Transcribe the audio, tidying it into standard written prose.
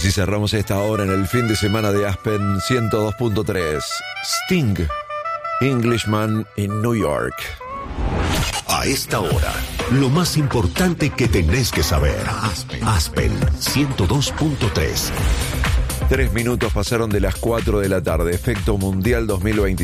Así cerramos esta hora en el fin de semana de Aspen 102.3. Sting, Englishman in New York. A esta hora, lo más importante que tenés que saber. Aspen 102.3. 3 minutos pasaron de las 4 de la tarde. Efecto Mundial 2023.